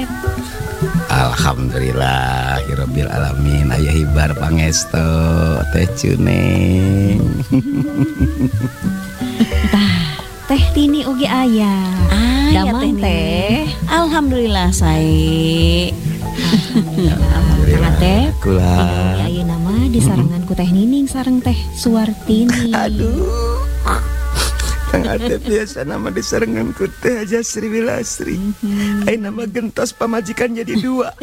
Alhamdulillahirabbil alamin. Aya hibar pangestu Teh Cuneng. Teh Tini oge aya. Damang teh. Alhamdulillah sae. Alhamdulillah Teh. Kula. Ayeuna nama di sarangan ku Teh Nining sareng Teh Suwartini. Aduh. Kang Atep biasa nama disarengan ku Teh aja Sri Wilasri. Ayeuna nama gentos pamajikan jadi dua.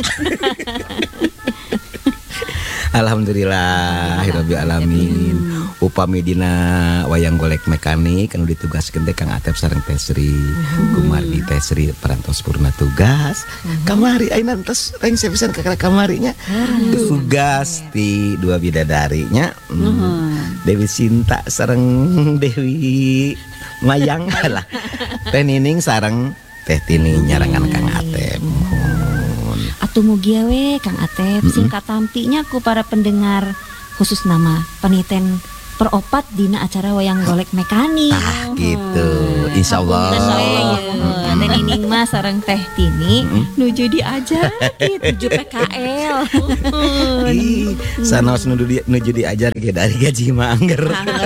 Alhamdulillahirabbil alamin. Upami dina wayang golek mekanik anu ditugaskeun teh Kang Atep sareng Teh Sri. Kumardi Teh Sri parantos purna tugas. Kamari ayeuna entos reng sepisan ka kamarinya. Tugas ti dua bidadarinya. Dewi Sinta sareng Dewi Mayang lah. Teh Nining sareng Teh Tini nyarangan Kang Atep. Atuh mugi we Kang Atep singkat tampinya ku para pendengar khusus nama peniten peropat dina acara wayang golek mekanik. Gitu. Insyaallah. Teh Nining mah sareng Teh Tini nuju diajar tujuh PKL. Sanos nuju diajar ge dari gaji mah angger.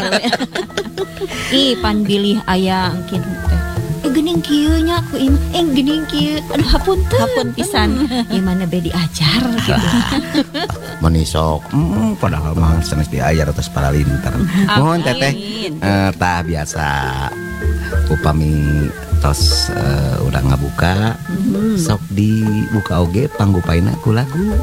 Ih pan bilih aya engkin teh. Geuning kieu nya ku geuning kieu. Aduh hapun pisan. Ieu mana be diajar gitu. Menisok padahal mah sanes diajar atas para linter. Mohon teteh tah biasa upami tos urang ngabuka sok dibuka oge panggupaina ku lagu.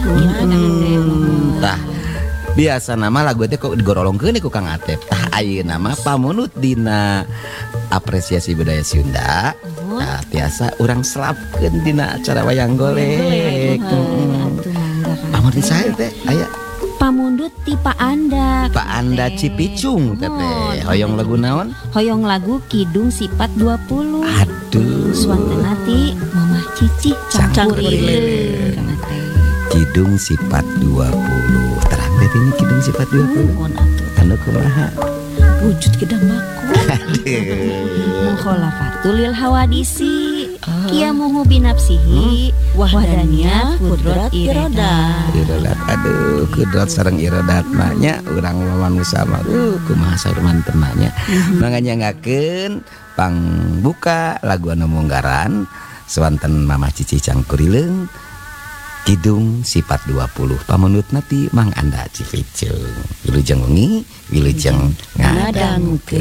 Tah biasa nama lagu teh kok digorolongkeun ku Kang Atep. Tah ayeuna mah pamunut dina apresiasi budaya Sunda. Nah, biasa urang selapkeun dina acara wayang golek. Pamunut sae teh aya pamundut ti Pak Anda. Pak Anda Cipicung teteh. Hoyong lagu naon? Hoyong lagu Kidung Sifat 20. Aduh. Suantana ti Mamah Cici Cangkurile. Kidung Sifat 20. Terang teh ini Kidung Sifat 20. Anu kumaha? Wujud gedang bako. Mukhalafatul lil hawadisi. Kia muhu binapsihi wahdaniat kudrat iradat. Aduh kudrat sareng iradat nya urang manusia mah kumaha saurman tenanya. Manganya ngakeun pangbuka lagu anu munggaran swanten Mamah Cici Cangkurileung Kidung Sifat 20 pamunutna ti Mang Anda Cipicung. Wilujeng wengi, wilujeng ngadangkeun.